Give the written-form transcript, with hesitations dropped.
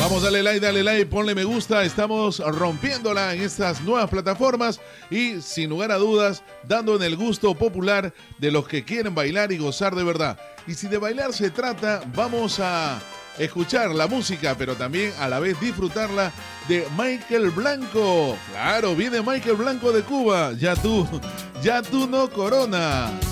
Vamos, dale like, ponle me gusta. Estamos rompiéndola en estas nuevas plataformas y, sin lugar a dudas, dando en el gusto popular de los que quieren bailar y gozar de verdad. Y si de bailar se trata, vamos a escuchar la música, pero también a la vez disfrutarla de Michael Blanco. Claro, viene Michael Blanco de Cuba. Ya tú no, Corona.